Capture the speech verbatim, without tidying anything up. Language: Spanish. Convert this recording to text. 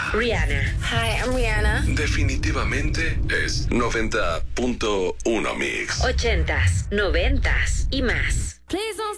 Rihanna. Hi, I'm Rihanna. Definitivamente es noventa punto uno Mix. Ochentas, noventas y más. Please don't